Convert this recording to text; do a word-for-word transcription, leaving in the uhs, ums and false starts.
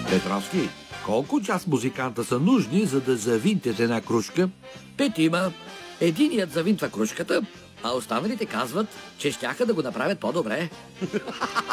Петровски, колко час музиканта са нужни, за да завинтят една кружка? Петима. Единият завинтва кружката, а останалите казват, че щяха да го направят по-добре.